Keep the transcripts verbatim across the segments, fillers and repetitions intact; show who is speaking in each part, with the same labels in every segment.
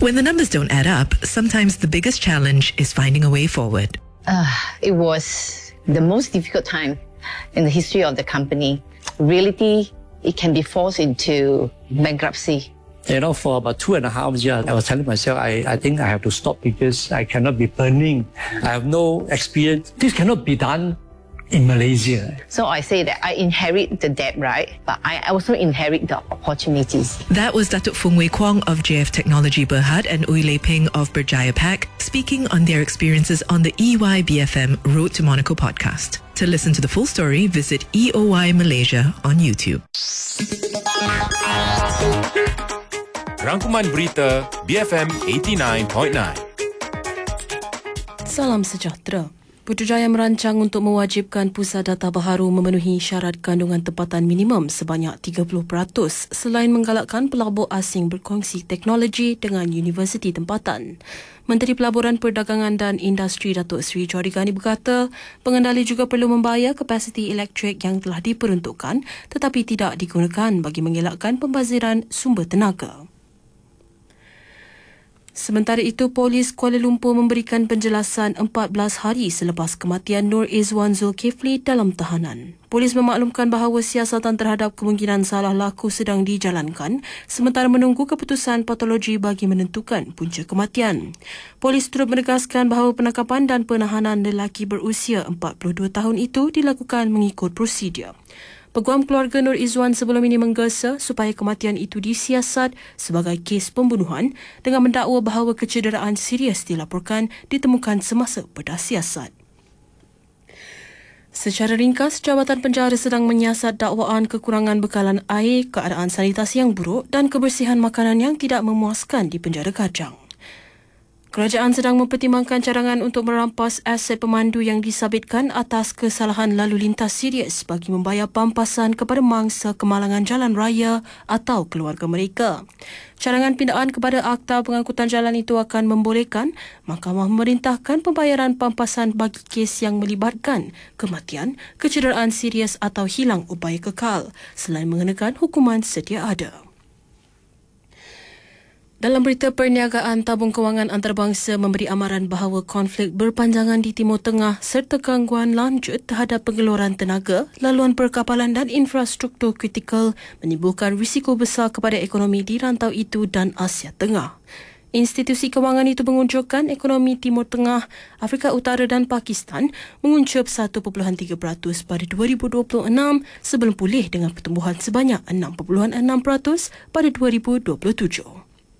Speaker 1: When the numbers don't add up, sometimes the biggest challenge is finding a way forward.
Speaker 2: Uh, it was the most difficult time in the history of the company. Reality, it can be forced into bankruptcy.
Speaker 3: You know, for about two and a half years, I was telling myself, I, I think I have to stop because I cannot be burning. I have no experience. This cannot be done in Malaysia.
Speaker 2: So I say that I inherit the debt, right? But I also inherit the opportunities.
Speaker 1: That was Datuk Fung Wei Kwong of J F Technology Berhad and Ui Lei Ping of Berjaya Pack speaking on their experiences on the E Y B F M Road to Monaco podcast. To listen to the full story, visit E O Y Malaysia on YouTube.
Speaker 4: Rangkuman Berita B F M eighty-nine point nine.
Speaker 5: Salam sejahtera. Putrajaya merancang untuk mewajibkan pusat data baharu memenuhi syarat kandungan tempatan minimum sebanyak tiga puluh peratus selain menggalakkan pelabur asing berkongsi teknologi dengan universiti tempatan. Menteri Pelaburan Perdagangan dan Industri Datuk Seri Johari Ghani berkata, pengendali juga perlu membayar kapasiti elektrik yang telah diperuntukkan tetapi tidak digunakan bagi mengelakkan pembaziran sumber tenaga. Sementara itu, Polis Kuala Lumpur memberikan penjelasan empat belas hari selepas kematian Nur Izwan Zulkifli dalam tahanan. Polis memaklumkan bahawa siasatan terhadap kemungkinan salah laku sedang dijalankan sementara menunggu keputusan patologi bagi menentukan punca kematian. Polis turut menegaskan bahawa penangkapan dan penahanan lelaki berusia empat puluh dua tahun itu dilakukan mengikut prosedur. Peguam keluarga Nur Izwan sebelum ini menggesa supaya kematian itu disiasat sebagai kes pembunuhan dengan mendakwa bahawa kecederaan serius dilaporkan ditemukan semasa bedah siasat. Secara ringkas, Jabatan Penjara sedang menyiasat dakwaan kekurangan bekalan air, keadaan sanitasi yang buruk dan kebersihan makanan yang tidak memuaskan di penjara Kajang. Kerajaan sedang mempertimbangkan cadangan untuk merampas aset pemandu yang disabitkan atas kesalahan lalu lintas serius bagi membayar pampasan kepada mangsa kemalangan jalan raya atau keluarga mereka. Cadangan pindaan kepada Akta Pengangkutan Jalan itu akan membolehkan Mahkamah memerintahkan pembayaran pampasan bagi kes yang melibatkan kematian, kecederaan serius atau hilang upaya kekal selain mengenakan hukuman sedia ada. Dalam berita perniagaan, tabung kewangan antarabangsa memberi amaran bahawa konflik berpanjangan di Timur Tengah serta gangguan lanjut terhadap pengeluaran tenaga, laluan perkapalan dan infrastruktur kritikal menimbulkan risiko besar kepada ekonomi di rantau itu dan Asia Tengah. Institusi kewangan itu mengunjukkan ekonomi Timur Tengah, Afrika Utara dan Pakistan menguncup satu perpuluhan tiga peratus pada dua ribu dua puluh enam sebelum pulih dengan pertumbuhan sebanyak enam perpuluhan enam peratus pada dua ribu dua puluh tujuh.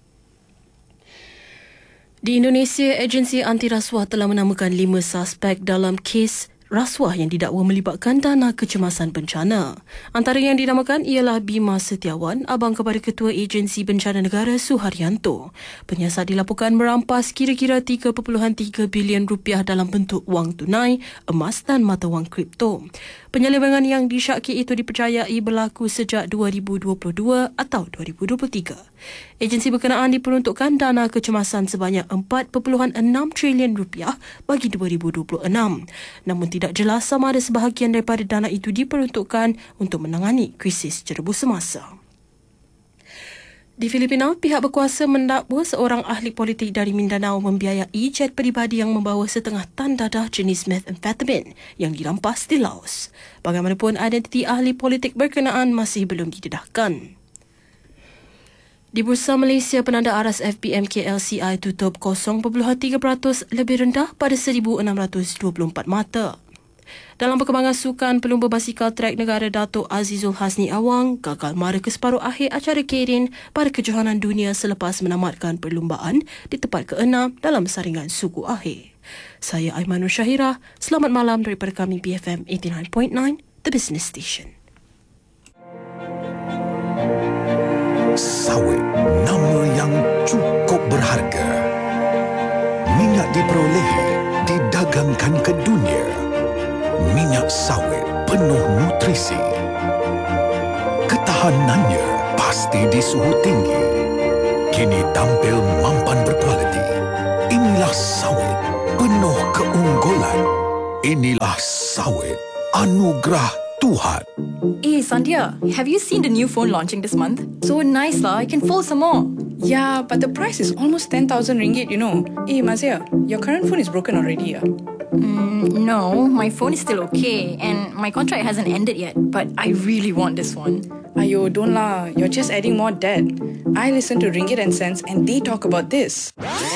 Speaker 5: Di Indonesia, agensi anti rasuah telah menamakan lima suspek dalam kes rasuah yang didakwa melibatkan dana kecemasan bencana. Antara yang dinamakan ialah Bima Setiawan, abang kepada Ketua Agensi Bencana Negara Suharyanto. Penyiasat dilaporkan merampas kira-kira tiga perpuluhan tiga bilion rupiah dalam bentuk wang tunai, emas dan mata wang kripto. Penyelewengan yang disyaki itu dipercayai berlaku sejak dua ribu dua puluh dua atau dua ribu dua puluh tiga. Agensi berkenaan diperuntukkan dana kecemasan sebanyak empat perpuluhan enam trilion rupiah bagi dua ribu dua puluh enam. Namun tidak jelas sama ada sebahagian daripada dana itu diperuntukkan untuk menangani krisis jerebu semasa. Di Filipina, pihak berkuasa mendakwa seorang ahli politik dari Mindanao membiayai jet peribadi yang membawa setengah tan dadah jenis methamphetamine yang dirampas di Laos. Bagaimanapun, identiti ahli politik berkenaan masih belum didedahkan. Di Bursa Malaysia, penanda aras F P M K L C I tutup kosong perpuluhan tiga peratus lebih rendah pada seribu enam ratus dua puluh empat mata. Dalam perkembangan sukan, pelumba basikal trek negara Datuk Azizul Hasni Awang gagal mara ke separuh akhir acara Keirin pada kejohanan dunia selepas menamatkan perlumbaan di tempat keenam dalam saringan suku akhir. Saya Aimanur Syahira, selamat malam daripada kami B F M eighty-nine point nine, The Business Station.
Speaker 6: Sawit, nama yang cukup berharga. Minyak diperolehi, didagangkan ke dunia. Minyak sawit penuh nutrisi. Ketahanannya pasti di suhu tinggi. Kini tampil mampan berkualiti. Inilah sawit penuh keunggulan. Inilah sawit anugerah Tuhan.
Speaker 7: Hey Sandhya, have you seen the new phone launching this month? So nice lah, I can fold some more. Yeah, but the price is almost ten thousand ringgit, you know. Hey, Mazia, your current phone is broken already, yeah?
Speaker 8: Mm, no, my phone is still okay and my contract hasn't ended yet, but I really want this one.
Speaker 7: Ayo, don't lah. You're just adding more debt. I listen to Ringgit and Cents and they talk about this.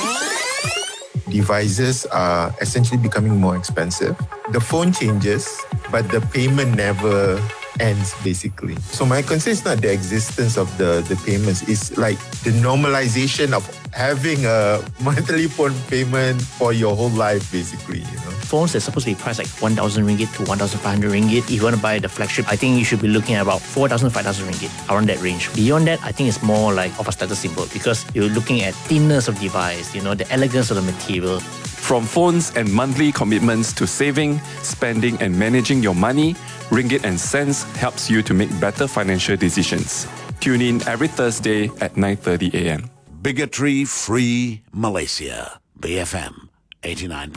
Speaker 9: Devices are essentially becoming more expensive. The phone changes, but the payment never ends, basically. So my concern is not the existence of the, the payments. It's like the normalization of having a monthly phone payment for your whole life, basically, you know.
Speaker 10: Phones are supposed to be priced like one thousand ringgit to one thousand five hundred ringgit. If you want to buy the flagship, I think you should be looking at about four thousand, five thousand ringgit, around that range. Beyond that, I think it's more like of a status symbol because you're looking at thinness of device, you know, the elegance of the material.
Speaker 11: From phones and monthly commitments to saving, spending and managing your money, Ringgit and Cents helps you to make better financial decisions. Tune in every Thursday at nine thirty a.m.
Speaker 6: Bigotry-free Malaysia. B F M eighty-nine point nine.